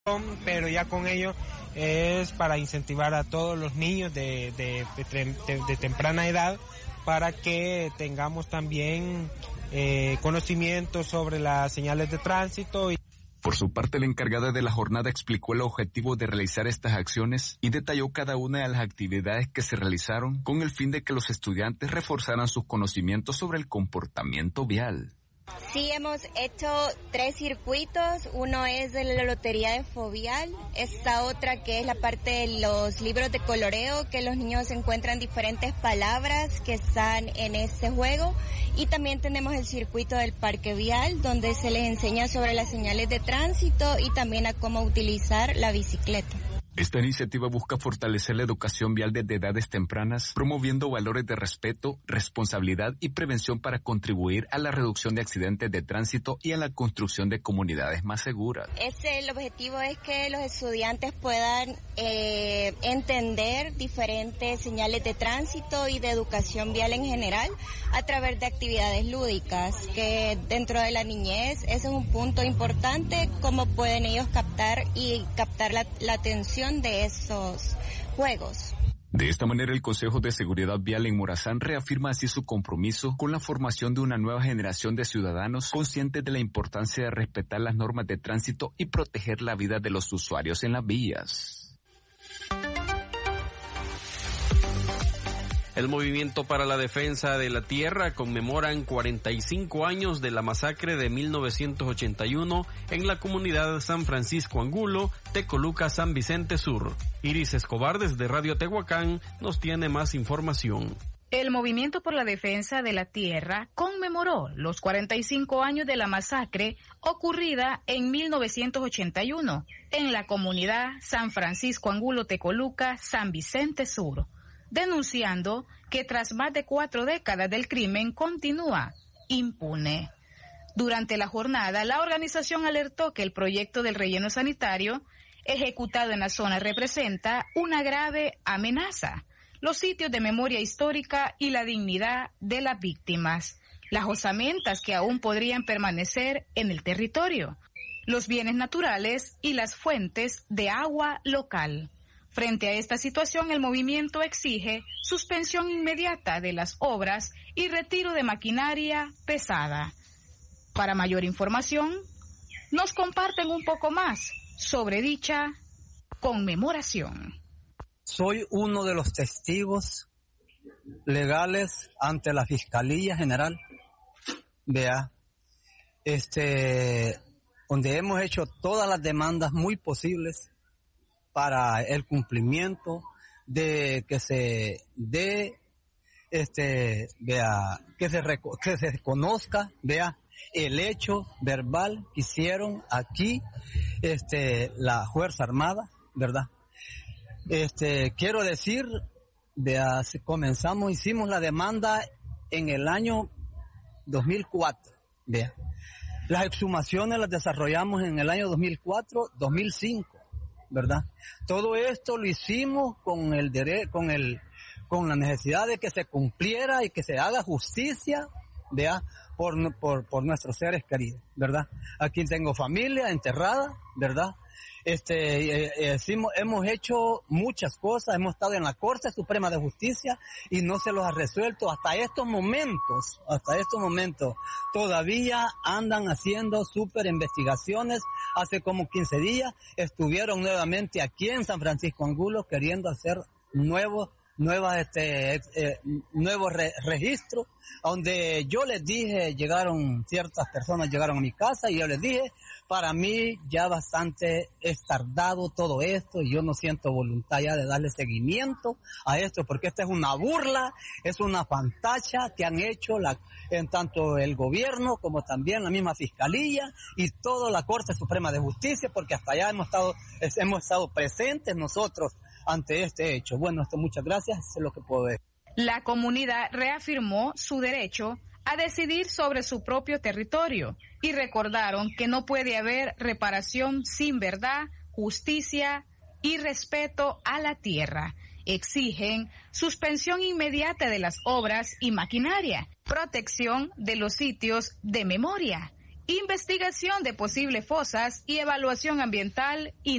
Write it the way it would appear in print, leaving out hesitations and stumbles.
pero ya con ello es para incentivar a todos los niños de temprana edad para que tengamos también conocimiento sobre las señales de tránsito. Por su parte, la encargada de la jornada explicó el objetivo de realizar estas acciones y detalló cada una de las actividades que se realizaron con el fin de que los estudiantes reforzaran sus conocimientos sobre el comportamiento vial. Sí, hemos hecho 3 circuitos. Uno es de la lotería de Fovial, esta otra que es la parte de los libros de coloreo, que los niños encuentran diferentes palabras que están en este juego. Y también tenemos el circuito del parque vial, donde se les enseña sobre las señales de tránsito y también a cómo utilizar la bicicleta. Esta iniciativa busca fortalecer la educación vial desde edades tempranas, promoviendo valores de respeto, responsabilidad y prevención para contribuir a la reducción de accidentes de tránsito y a la construcción de comunidades más seguras. El objetivo es que los estudiantes puedan entender diferentes señales de tránsito y de educación vial en general a través de actividades lúdicas, que dentro de la niñez ese es un punto importante, cómo pueden ellos captar la atención de esos juegos. De esta manera, el Consejo de Seguridad Vial en Morazán reafirma así su compromiso con la formación de una nueva generación de ciudadanos conscientes de la importancia de respetar las normas de tránsito y proteger la vida de los usuarios en las vías. El Movimiento para la Defensa de la Tierra conmemoran 45 años de la masacre de 1981 en la comunidad San Francisco Angulo, Tecoluca, San Vicente Sur. Iris Escobar desde Radio Tehuacán nos tiene más información. El Movimiento por la Defensa de la Tierra conmemoró los 45 años de la masacre ocurrida en 1981 en la comunidad San Francisco Angulo, Tecoluca, San Vicente Sur, denunciando que tras más de 4 décadas del crimen continúa impune. Durante la jornada, la organización alertó que el proyecto del relleno sanitario ejecutado en la zona representa una grave amenaza, los sitios de memoria histórica y la dignidad de las víctimas, las osamentas que aún podrían permanecer en el territorio, los bienes naturales y las fuentes de agua local. Frente a esta situación, el movimiento exige suspensión inmediata de las obras y retiro de maquinaria pesada. Para mayor información, nos comparten un poco más sobre dicha conmemoración. Soy uno de los testigos legales ante la Fiscalía General, donde hemos hecho todas las demandas muy posibles para el cumplimiento de que se dé, que se reconozca, el hecho verbal que hicieron aquí, la Fuerza Armada, ¿verdad? Quiero decir, hicimos la demanda en el año 2004, Las exhumaciones las desarrollamos en el año 2004, 2005. ¿Verdad? Todo esto lo hicimos con la necesidad de que se cumpliera y que se haga justicia, por nuestros seres queridos, ¿verdad? Aquí tengo familia enterrada, ¿verdad? Hemos hecho muchas cosas, hemos estado en la Corte Suprema de Justicia y no se los ha resuelto hasta estos momentos, todavía andan haciendo súper investigaciones. Hace como 15 días estuvieron nuevamente aquí en San Francisco Angulo queriendo hacer nuevos registros, donde yo les dije, ciertas personas llegaron a mi casa y yo les dije, para mí ya bastante es tardado todo esto y yo no siento voluntad ya de darle seguimiento a esto, porque esta es una burla, es una fantasía que han hecho en tanto el gobierno como también la misma Fiscalía y toda la Corte Suprema de Justicia, porque hasta allá hemos estado presentes nosotros ante este hecho. Bueno, muchas gracias, eso es lo que puedo decir. La comunidad reafirmó su derecho a decidir sobre su propio territorio y recordaron que no puede haber reparación sin verdad, justicia y respeto a la tierra. Exigen suspensión inmediata de las obras y maquinaria, protección de los sitios de memoria, investigación de posibles fosas y evaluación ambiental y